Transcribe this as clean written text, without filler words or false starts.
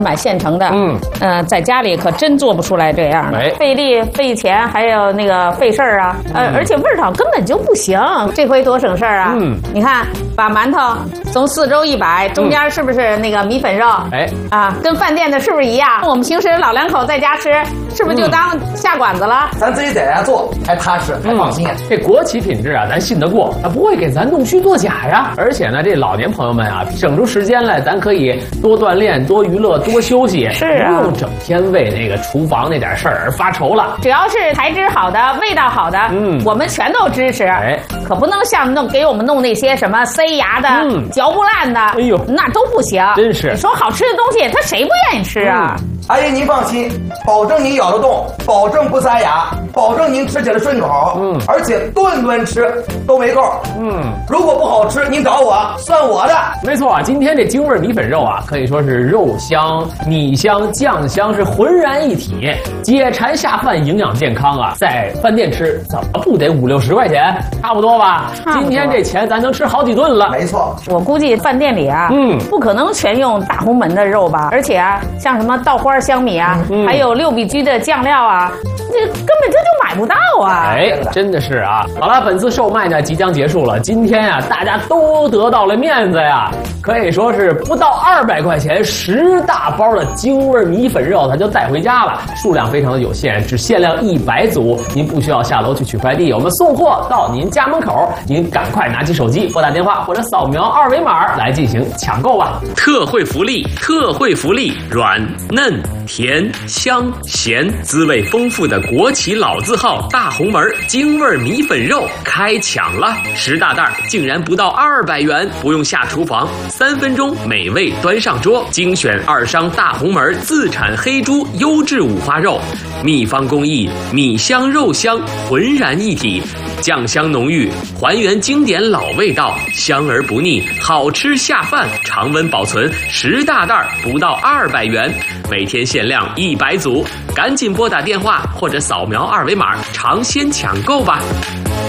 买现成的，在家里可真做不出来这样的，费力费钱，还有那个费事儿啊，而且味道根本就不行。这回多省事儿啊！你看，把馒头从4周一摆，中间是不是那个米粉肉？跟饭店的是不是一样？我们平时老两口在家吃，是不是就当下馆子了？ 咱自己在家做，还踏实，还放心。 这国企品质啊，咱信得过，它不会给咱弄虚作假呀。而且呢，这老年朋友们啊，省出时间来，咱可以多锻炼、多娱乐、多休息， 是啊， 不用整天为那个厨房那点事儿而发愁了。 只要是材质好的、味道好的，我们全都支持。可不能像给我们弄那些什么塞牙的、嚼不烂的，那都不行。 真是， 你说好吃的东西，他谁不愿意吃啊？ 阿姨，您放心，保证您咬得动，保证不塞牙，保证您吃起来顺口。而且顿顿吃都没够。如果不好吃，您找我，算我的。 没错啊，今天这京味米粉肉啊，可以说是肉香、米香、酱香是浑然一体，解馋下饭，营养健康啊！在饭店吃怎么不得50、60块钱？差不多吧？今天这钱咱能吃好几顿了。 没错， 我估计饭店里啊，不可能全用大红门的肉吧？而且啊，像什么稻花香米啊，还有6必居的酱料啊，这根本就买不到啊！ 真的是啊。好了，本次售卖呢即将结束了。今天啊，大家都得到了面子呀，可以说是不到200块钱10大包的京味米粉肉，它就带回家了。数量非常的有限，只限量100组，您不需要下楼去取快递，我们送货到您家门口，您赶快拿起手机拨打电话或者扫描2维码来进行抢购吧。 特惠福利，特惠福利，软嫩甜香咸，滋味丰富的国企老字号大红门京味米粉肉开抢了，10大袋竟然不到200元，不用下厨房，3分钟美味端上桌。精选2商大红门自产黑猪优质五花肉，秘方工艺，米香肉香浑然一体，酱香浓郁，还原经典老味道，香而不腻，好吃下饭，常温保存，10大袋不到200元，每天限量100组，赶紧拨打电话或者扫描2维码尝鲜抢购吧。